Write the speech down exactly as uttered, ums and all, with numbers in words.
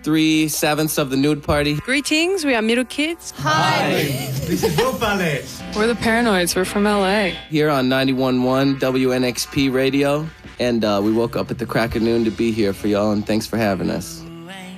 three sevenths of the nude party. Greetings, we are Middle Kids. Hi. This is Will Ballet. We're the Paranoids. We're from L A. Here on ninety-one point one W N X P Radio. And uh, we woke up at the crack of noon to be here for y'all, and thanks for having us.